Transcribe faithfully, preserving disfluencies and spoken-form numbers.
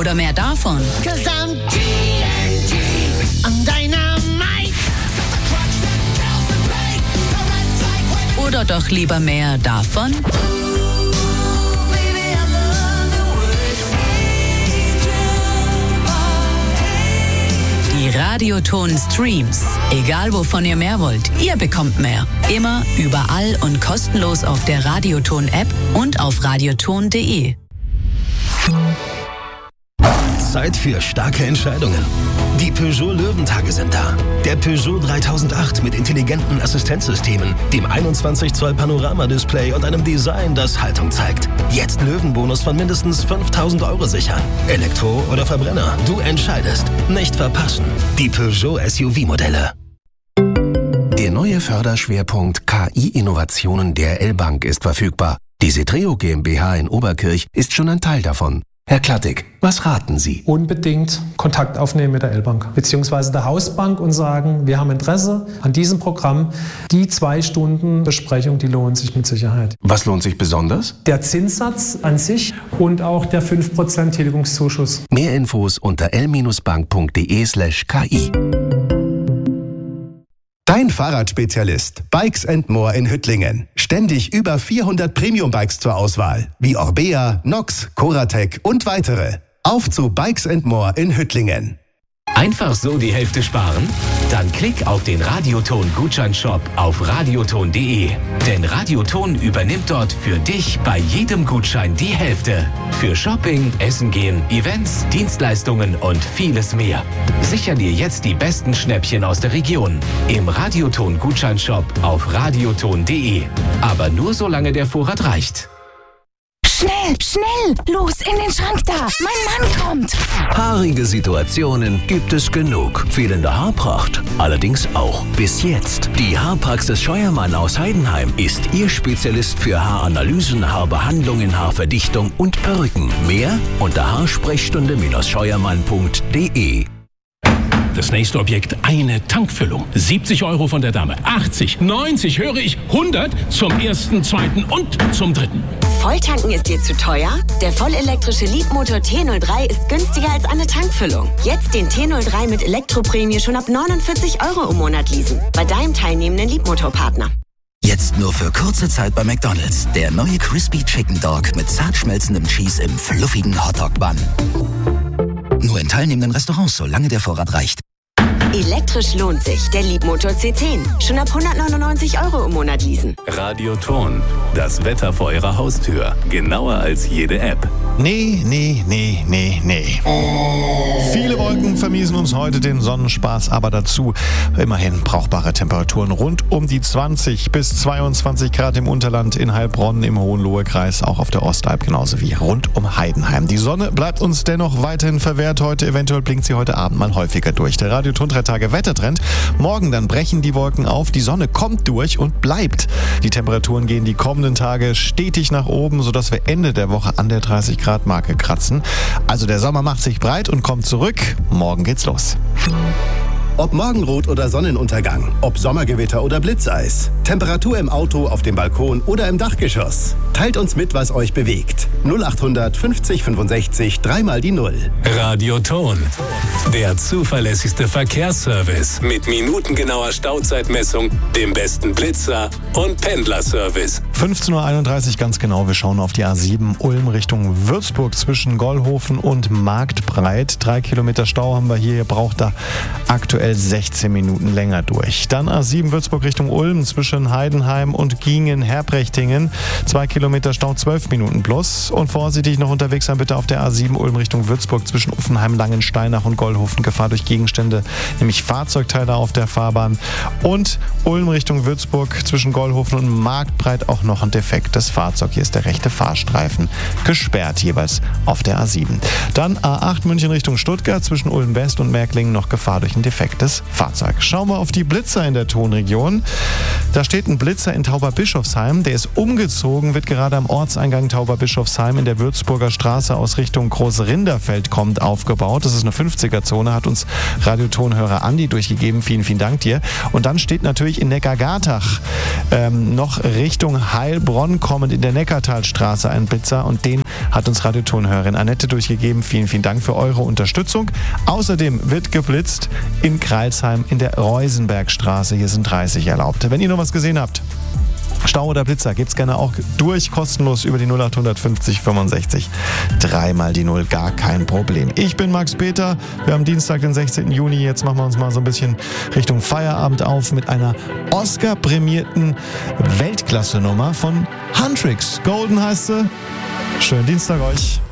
oder mehr davon? Oder doch lieber mehr davon? Die Radioton-Streams. Egal wovon ihr mehr wollt, ihr bekommt mehr. Immer, überall und kostenlos auf der Radioton-App und auf radioton punkt de. Zeit für starke Entscheidungen. Die Peugeot Löwentage sind da. Der Peugeot dreitausendacht mit intelligenten Assistenzsystemen, dem einundzwanzig Zoll Panoramadisplay und einem Design, das Haltung zeigt. Jetzt Löwenbonus von mindestens fünftausend Euro sichern. Elektro oder Verbrenner, du entscheidest. Nicht verpassen. Die Peugeot S U V-Modelle. Der neue Förderschwerpunkt K I-Innovationen der L-Bank ist verfügbar. Die Cetreo GmbH in Oberkirch ist schon ein Teil davon. Herr Klattig, was raten Sie? Unbedingt Kontakt aufnehmen mit der L-Bank bzw. der Hausbank und sagen, wir haben Interesse an diesem Programm. Die zwei Stunden Besprechung, die lohnen sich mit Sicherheit. Was lohnt sich besonders? Der Zinssatz an sich und auch der fünf Prozent Tilgungszuschuss. Mehr Infos unter l bank punkt de slash k i. Dein Fahrradspezialist Bikes and More in Hüttlingen. Ständig über vierhundert Premium-Bikes zur Auswahl, wie Orbea, Nox, Coratec und weitere. Auf zu Bikes and More in Hüttlingen. Einfach so die Hälfte sparen? Dann klick auf den Radioton-Gutscheinshop auf radioton punkt de. Denn Radioton übernimmt dort für dich bei jedem Gutschein die Hälfte. Für Shopping, Essen gehen, Events, Dienstleistungen und vieles mehr. Sicher dir jetzt die besten Schnäppchen aus der Region. Im Radioton-Gutscheinshop auf radioton punkt de. Aber nur solange der Vorrat reicht. Schnell, schnell, los in den Schrank da, mein Mann kommt. Haarige Situationen gibt es genug. Fehlende Haarpracht allerdings auch. Bis jetzt. Die Haarpraxis Scheuermann aus Heidenheim ist Ihr Spezialist für Haaranalysen, Haarbehandlungen, Haarverdichtung und Perücken. Mehr unter haarsprechstunde scheuermann punkt de. Das nächste Objekt, eine Tankfüllung. siebzig Euro von der Dame, achtzig, neunzig, höre ich, hundert zum ersten, zweiten und zum dritten. Volltanken ist dir zu teuer? Der vollelektrische Leapmotor T null drei ist günstiger als eine Tankfüllung. Jetzt den T null drei mit Elektroprämie schon ab neunundvierzig Euro im Monat leasen. Bei deinem teilnehmenden Leapmotor-Partner. Jetzt nur für kurze Zeit bei McDonald's. Der neue Crispy Chicken Dog mit zart schmelzendem Cheese im fluffigen Hotdog-Bun. Nur in teilnehmenden Restaurants, solange der Vorrat reicht. Elektrisch lohnt sich. Der Leapmotor C zehn. Schon ab hundertneunundneunzig Euro im Monat leasen. Radioton. Das Wetter vor Ihrer Haustür. Genauer als jede App. Nee, nee, nee, nee, nee. Viele Wolken vermiesen uns heute den Sonnenspaß, aber dazu immerhin brauchbare Temperaturen rund um die zwanzig bis zweiundzwanzig Grad im Unterland, in Heilbronn, im Hohenlohe-Kreis, auch auf der Ostalb, genauso wie rund um Heidenheim. Die Sonne bleibt uns dennoch weiterhin verwehrt heute. Eventuell blinkt sie heute Abend mal häufiger durch. Der Radioton drei Tage Wettertrend. Morgen dann brechen die Wolken auf, die Sonne kommt durch und bleibt. Die Temperaturen gehen die kommenden Tage stetig nach oben, sodass wir Ende der Woche an der dreißig Grad Marke kratzen. Also der Sommer macht sich breit und kommt zurück. Morgen geht's los. Ob Morgenrot oder Sonnenuntergang, ob Sommergewitter oder Blitzeis, Temperatur im Auto, auf dem Balkon oder im Dachgeschoss. Teilt uns mit, was euch bewegt. null achthundert fünfzig fünfundsechzig, dreimal die Null. Radioton. Der zuverlässigste Verkehrsservice mit minutengenauer Stauzeitmessung, dem besten Blitzer und Pendlerservice. fünfzehn Uhr einunddreißig ganz genau. Wir schauen auf die A sieben Ulm Richtung Würzburg zwischen Gollhofen und Marktbreit. Drei Kilometer Stau haben wir hier. Ihr braucht da aktuell sechzehn Minuten länger durch. Dann A sieben Würzburg Richtung Ulm zwischen Heidenheim und Giengen-Herprechtingen. Zwei Kilometer Stau, zwölf Minuten plus. Und vorsichtig noch unterwegs sein bitte auf der A sieben Ulm Richtung Würzburg zwischen Uffenheim, Langensteinach und Gollhofen. Gefahr durch Gegenstände, nämlich Fahrzeugteile auf der Fahrbahn. Und Ulm Richtung Würzburg zwischen Gollhofen und Marktbreit auch noch ein defektes Fahrzeug. Hier ist der rechte Fahrstreifen gesperrt, jeweils auf der A sieben. Dann A acht München Richtung Stuttgart zwischen Ulm West und Märklingen noch Gefahr durch ein defektes Fahrzeug. Schauen wir auf die Blitzer in der Tonregion. Da steht ein Blitzer in Tauberbischofsheim. Der ist umgezogen, wird gerade am Ortseingang Tauberbischofsheim in der Würzburger Straße aus Richtung Großrinderfeld kommt aufgebaut. Das ist eine fünfziger-Zone, hat uns Radiotonhörer Andi durchgegeben. Vielen, vielen Dank dir. Und dann steht natürlich in Neckargatach ähm, noch Richtung Heilbronn kommend in der Neckartalstraße ein Blitzer und den hat uns Radiotonhörerin Annette durchgegeben. Vielen, vielen Dank für eure Unterstützung. Außerdem wird geblitzt in Crailsheim in der Reusenbergstraße. Hier sind dreißig erlaubt. Wenn ihr noch was gesehen habt, Stau oder Blitzer, geht's gerne auch durch, kostenlos über die null acht fünfzig fünfundsechzig. Dreimal die Null, gar kein Problem. Ich bin Max Peter. Wir haben Dienstag, den sechzehnten Juni. Jetzt machen wir uns mal so ein bisschen Richtung Feierabend auf mit einer Oscar-prämierten Weltklasse-Nummer von Huntrix. Golden heißt sie. Schönen Dienstag euch.